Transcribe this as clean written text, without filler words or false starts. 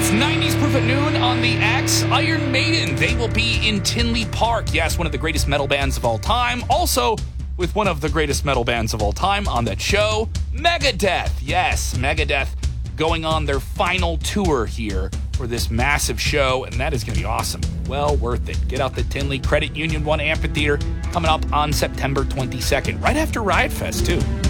It's 90s Proof at Noon on the X. Iron Maiden, they will be in Tinley Park. Yes, one of the greatest metal bands of all time. Also, with one of the greatest metal bands of all time on that show, Megadeth. Yes, Megadeth going on their final tour here for this massive show, and that is going to be awesome. Well worth it. Get out the Tinley Credit Union 1 Amphitheater coming up on September 22nd, right after Riot Fest, too.